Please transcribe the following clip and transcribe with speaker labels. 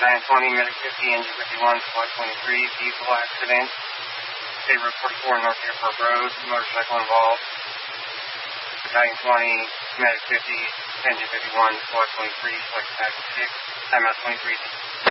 Speaker 1: Battalion 20, Medic 50, Engine 51, Squad 23, vehicle accident. State Road 44, North Airport Road, motorcycle involved. Battalion 20, Medic 50, Engine 51, Squad 23, Select Pack 6, timeout 23.